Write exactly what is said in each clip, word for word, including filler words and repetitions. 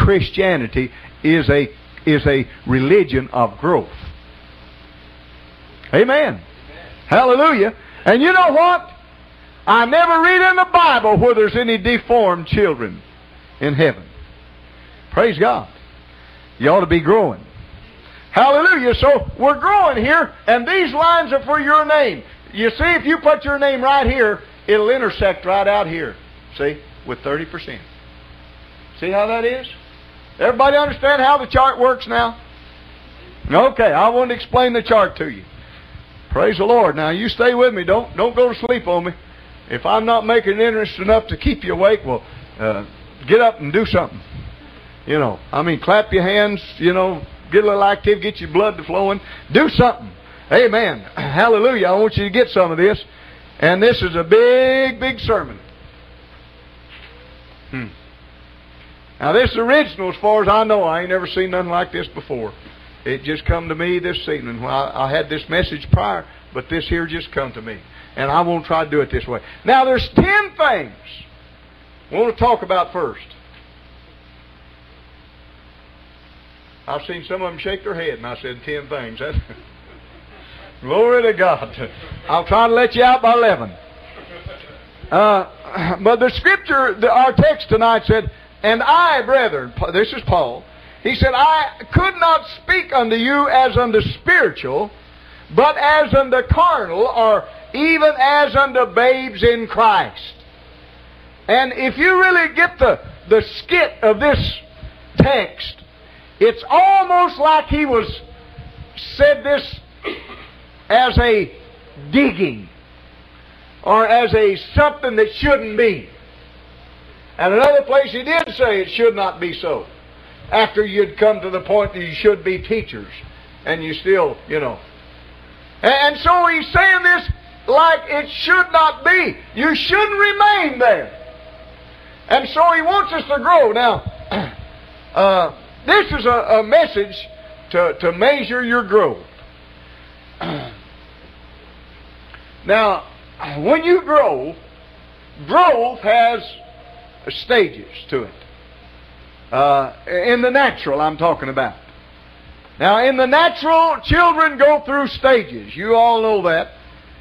Christianity is a, is a religion of growth. Amen. Amen. Hallelujah. And you know what? I never read in the Bible where there's any deformed children in heaven. Praise God. You ought to be growing. Hallelujah. So we're growing here, and these lines are for your name. You see, if you put your name right here, it'll intersect right out here. See? With thirty percent. See how that is? Everybody understand how the chart works now? Okay, I want to explain the chart to you. Praise the Lord. Now you stay with me. Don't don't go to sleep on me. If I'm not making it interesting enough to keep you awake, well, uh, get up and do something. You know, I mean, clap your hands, you know, get a little active, get your blood flowing. Do something. Amen. Hallelujah. I want you to get some of this. And this is a big, big sermon. Hmm. Now, this is original as far as I know. I ain't never seen nothing like this before. It just come to me this evening. Well, I, I had this message prior, but this here just come to me. And I won't try to do it this way. Now, there's ten things I want to talk about first. I've seen some of them shake their head, and I said ten things. That's glory to God. I'll try to let you out by eleven. Uh, but the scripture, the, our text tonight said, and I, brethren, this is Paul, he said, I could not speak unto you as unto spiritual, but as unto carnal, or even as unto babes in Christ. And if you really get the, the skit of this text, it's almost like he was said this as a digging, or as a something that shouldn't be. And another place he did say it should not be so. After you'd come to the point that you should be teachers, and you still, you know. And so he's saying this like it should not be. You shouldn't remain there. And so he wants us to grow. Now, uh, this is a, a message to, to measure your growth. Now, when you grow, growth has stages to it. Uh, in the natural, I'm talking about. Now, in the natural, children go through stages. You all know that.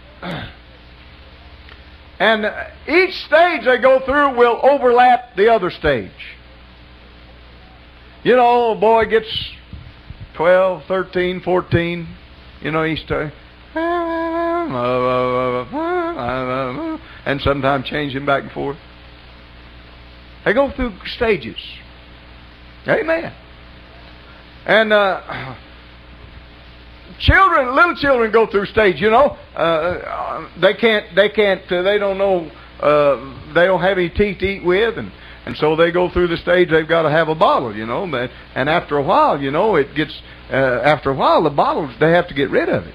And each stage they go through will overlap the other stage. You know, a boy gets twelve, thirteen, fourteen. You know, he's to, and sometimes changing back and forth. They go through stages. Amen. And uh, children, little children go through stages. You know, uh, they can't, they can't, uh, they don't know, uh, they don't have any teeth to eat with, and and so they go through the stage. They've got to have a bottle, you know. But, and after a while, you know, it gets. Uh, after a while, the bottles they have to get rid of it.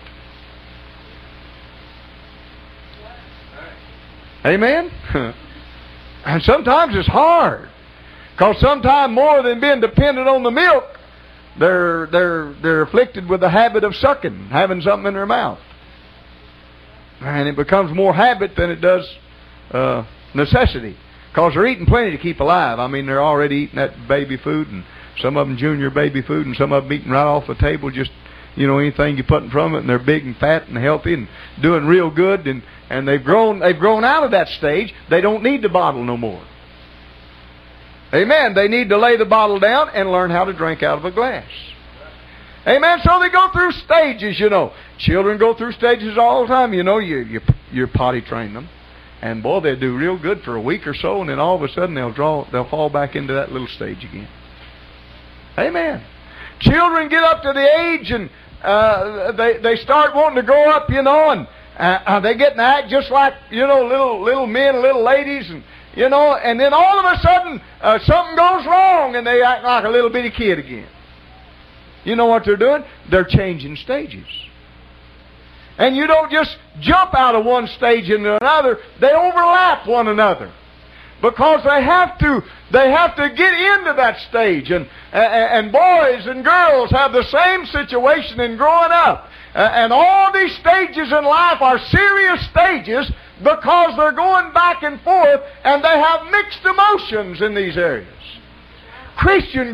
Amen. And sometimes it's hard, because sometimes more than being dependent on the milk, they're they're they're afflicted with the habit of sucking, having something in their mouth, and it becomes more habit than it does uh, necessity, because they're eating plenty to keep alive. I mean, they're already eating that baby food, and some of them junior baby food, and some of them eating right off the table, just, you know, anything you put in front of it, and they're big and fat and healthy and doing real good, and and they've grown they've grown out of that stage. They don't need the bottle no more. Amen. They need to lay the bottle down and learn how to drink out of a glass. Amen. So they go through stages, you know. Children go through stages all the time. You know, you you you potty train them, and boy, they do real good for a week or so, and then all of a sudden they'll draw they'll fall back into that little stage again. Amen. Children get up to the age and uh, they they start wanting to grow up, you know, and uh, they get and act just like, you know, little little men, little ladies, and you know, and then all of a sudden uh, something goes wrong and they act like a little bitty kid again. You know what they're doing? They're changing stages. And you don't just jump out of one stage into another; they overlap one another. Because they have to, they have to get into that stage, and and boys and girls have the same situation in growing up, and all these stages in life are serious stages because they're going back and forth, and they have mixed emotions in these areas. Christian